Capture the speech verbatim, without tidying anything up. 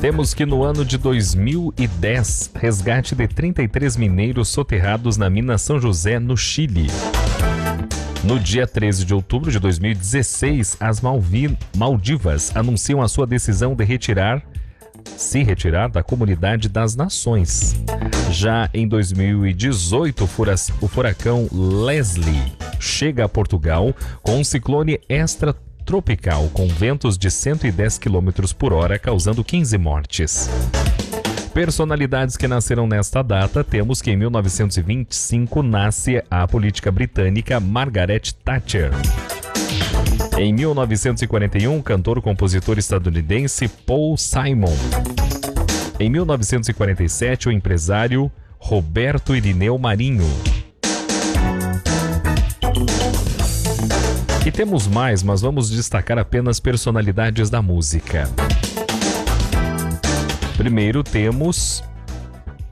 Temos que no ano de dois mil e dez, resgate de trinta e três mineiros soterrados na mina São José, no Chile. No dia treze de outubro de dois mil e dezesseis, as Malvi- Maldivas anunciam a sua decisão de retirar, se retirar da Comunidade das Nações. Já em dois mil e dezoito, o furacão Leslie chega a Portugal com um ciclone extratropical com ventos de cento e dez quilômetros por hora, causando quinze mortes. Personalidades que nasceram nesta data, temos que em mil novecentos e vinte e cinco nasce a política britânica Margaret Thatcher. Em mil novecentos e quarenta e um, cantor-compositor estadunidense Paul Simon. Em mil novecentos e quarenta e sete, o empresário Roberto Irineu Marinho. E temos mais, mas vamos destacar apenas personalidades da música. Primeiro temos